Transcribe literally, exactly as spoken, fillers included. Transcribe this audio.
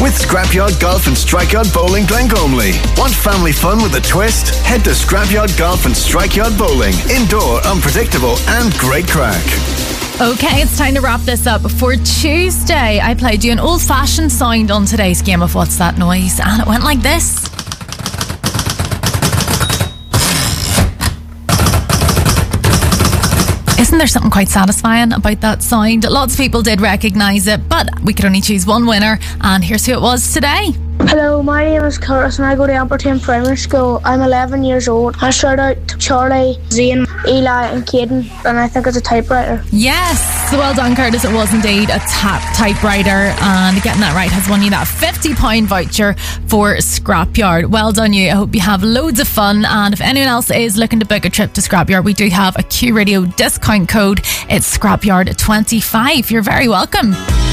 with Scrapyard Golf and Strikeyard Bowling Glengormley. Want family fun with a twist? Head to Scrapyard Golf and Strikeyard Bowling. Indoor, unpredictable and great crack. Okay, it's time to wrap this up. For Tuesday, I played you an old-fashioned sound on today's game of What's That Noise, and it went like this. Isn't there something quite satisfying about that sound? Lots of people did recognise it, but we could only choose one winner, and here's who it was today. Hello, my name is Curtis and I go to Amperton Primary School. I'm eleven years old. I shout out to Charlie, Zane, Eli and Caden, and I think it's a typewriter. Yes, well done Curtis, it was indeed a tap typewriter, and getting that right has won you that fifty pound voucher for Scrapyard. Well done you, I hope you have loads of fun, and if anyone else is looking to book a trip to Scrapyard, we do have a Q Radio discount code. It's Scrapyard twenty-five. You're very welcome.